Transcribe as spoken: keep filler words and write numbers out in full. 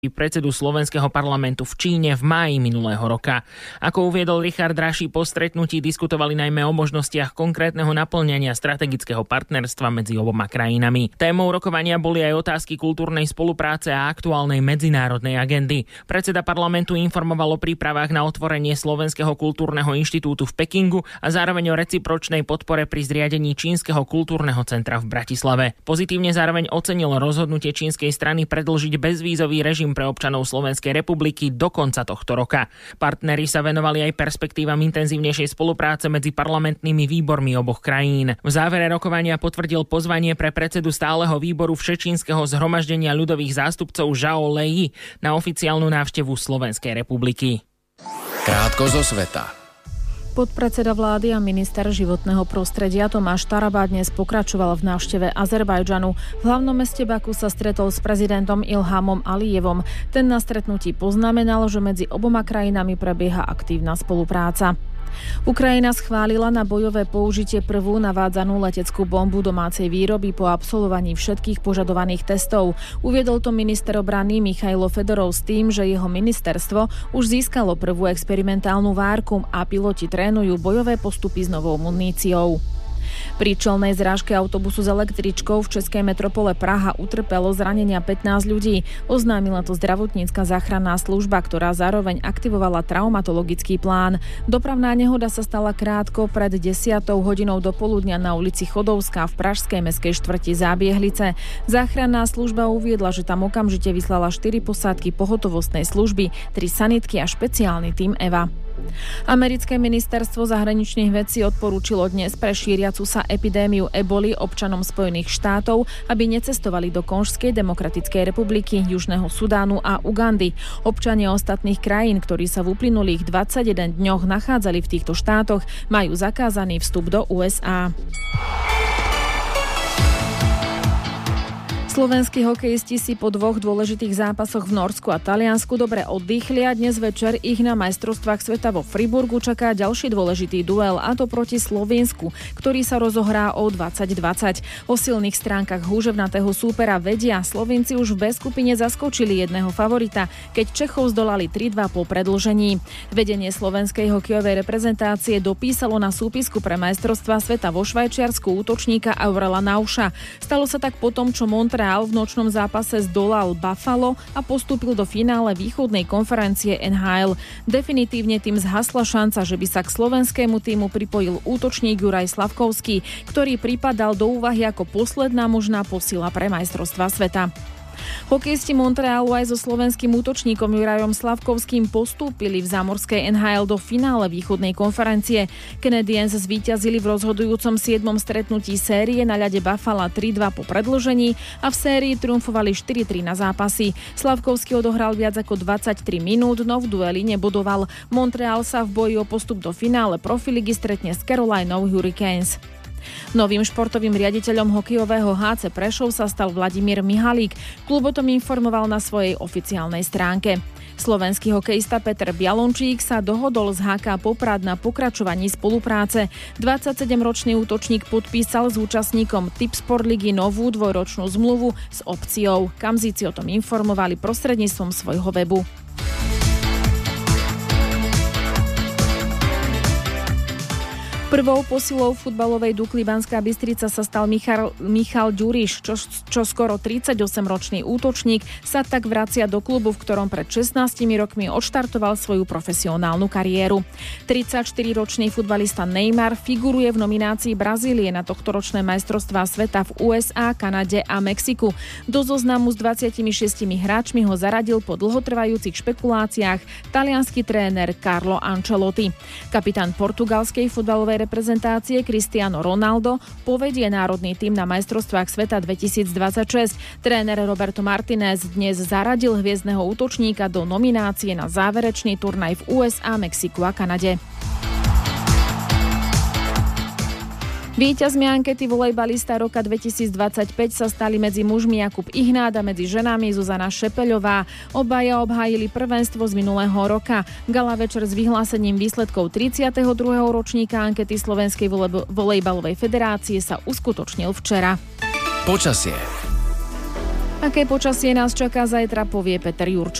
predsedu slovenského parlamentu v Číne v máji minulého roka. Ako uviedol Richard Raši, po stretnutí diskutovali najmä o možnostiach konkrétneho naplňania strategického partnerstva medzi oboma krajinami. Témou rokovania boli aj otázky kultúrnej spolupráce a aktuálnej medzinárodnej agendy. Predseda parlamentu informoval o prípravách na otvorenie Slovenského kultúrneho inštitútu v Pekingu a zároveň o recipročnej podpore pri zriadení Čínskeho kultúrneho centra v Bratislave. Pozitívne zároveň ocenil rozhodnutie čínskej strany predĺžiť bezvízový režim pre občanov Slovenskej republiky do konca tohto roka. Partneri sa venovali aj perspektívam intenzívnejšej spolupráce medzi parlamentnými výbormi oboch krajín. V závere rokovania potvrdil pozvanie pre predsedu stáleho výboru Všečínskeho zhromaždenia ľudových zástupcov Zhao Leji na oficiálnu návštevu Slovenskej republiky. Krátko zo sveta. Podpredseda vlády a minister životného prostredia Tomáš Taraba dnes pokračoval v návšteve Azerbajdžanu. V hlavnom meste Baku sa stretol s prezidentom Ilhamom Alijevom. Ten na stretnutí poznamenal, že medzi oboma krajinami prebieha aktívna spolupráca. Ukrajina schválila na bojové použitie prvú navádzanú leteckú bombu domácej výroby po absolvovaní všetkých požadovaných testov. Uviedol to minister obrany Michailo Fedorov s tým, že jeho ministerstvo už získalo prvú experimentálnu várku a piloti trénujú bojové postupy s novou muníciou. Pri čelnej zrážke autobusu s električkou v českej metropole Praha utrpelo zranenia pätnásť ľudí. Oznámila to zdravotnícka záchranná služba, ktorá zároveň aktivovala traumatologický plán. Dopravná nehoda sa stala krátko pred desiatou hodinou do poludnia na ulici Chodovská v pražskej mestskej štvrti Zábiehlice. Záchranná služba uviedla, že tam okamžite vyslala štyri posádky pohotovostnej služby, tri sanitky a špeciálny tím Eva. Americké ministerstvo zahraničných vecí odporúčilo dnes pre šíriacu sa epidémiu eboli občanom Spojených štátov, aby necestovali do Konžskej demokratickej republiky, Južného Sudánu a Ugandy. Občania ostatných krajín, ktorí sa v uplynulých dvadsaťjeden dňoch nachádzali v týchto štátoch, majú zakázaný vstup do ú es á. Slovenskí hokejisti si po dvoch dôležitých zápasoch v Norsku a Taliansku dobre oddychli a dnes večer ich na majstrovstvách sveta vo Friburgu čaká ďalší dôležitý duel, a to proti Slovinsku, ktorý sa rozohrá o dvadsať dvadsať. O silných stránkach húževnatého súpera vedia. Slovinci už v B skupine zaskočili jedného favorita, keď Čechov zdolali tri dva po predĺžení. Vedenie slovenskej hokejovej reprezentácie dopísalo na súpisku pre majstrovstvá sveta vo Švajčiarsku útočníka Aurela Nauša. Stalo sa tak potom, čo Montreal v nočnom zápase zdolal Buffalo a postúpil do finále východnej konferencie en há el. Definitívne tým zhasla šanca, že by sa k slovenskému tímu pripojil útočník Juraj Slavkovský, ktorý pripadal do úvahy ako posledná možná posila pre majstrovstvá sveta. Hokejisti Montrealu aj so slovenským útočníkom Jurajom Slavkovským postúpili v zámorskej en há el do finále východnej konferencie. Canadiens zvíťazili v rozhodujúcom siedmom stretnutí série na ľade Buffalo tri dva po predĺžení a v sérii triumfovali štyri tri na zápasy. Slavkovský odohral viac ako dvadsaťtri minút, no v dueli nebodoval. Montreal sa v boji o postup do finále profiligy stretne s Carolinou Hurricanes. Novým športovým riaditeľom hokejového há cé Prešov sa stal Vladimír Mihalík. Klub o tom informoval na svojej oficiálnej stránke. Slovenský hokejista Peter Bialončík sa dohodol z há ká Poprad na pokračovaní spolupráce. dvadsaťsedemročný útočník podpísal s účastníkom Tipsport ligy novú dvojročnú zmluvu s opciou. Kamzíci o tom informovali prostredníctvom svojho webu. Prvou posilou futbalovej Dukly Banská Bystrica sa stal Michal, Michal Ďuriš, čo, čo skoro tridsaťosemročný útočník sa tak vracia do klubu, v ktorom pred šestnástimi rokmi odštartoval svoju profesionálnu kariéru. tridsaťštyriročný futbalista Neymar figuruje v nominácii Brazílie na tohtoročné majstrovstvá sveta v ú es á, Kanade a Mexiku. Do zoznamu s dvadsiatimi šiestimi hráčmi ho zaradil po dlhotrvajúcich špekuláciách taliansky tréner Carlo Ancelotti. Kapitán portugalskej futbalovej reprezentácie Cristiano Ronaldo povedie národný tím na majstrovstvách sveta dvetisícdvadsaťšesť. Tréner Roberto Martinez dnes zaradil hviezdneho útočníka do nominácie na záverečný turnaj v ú es á, Mexiku a Kanade. Víťazmi ankety volejbalista roka dvetisícdvadsaťpäť sa stali medzi mužmi Jakub Ihnát a medzi ženami Zuzana Šepeľová. Obaja obhájili prvenstvo z minulého roka. Gala večer s vyhlásením výsledkov tridsiateho druhého ročníka ankety Slovenskej volejbalovej federácie sa uskutočnil včera. Počasie. Aké počasie nás čaká zajtra, povie Peter Jurčo.